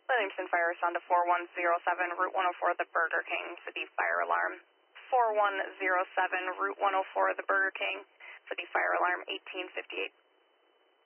Livingston Fire, respond to 4107, Route 104, the Burger King, for the fire alarm. 4107, Route 104, the Burger King, for the fire alarm, 1858.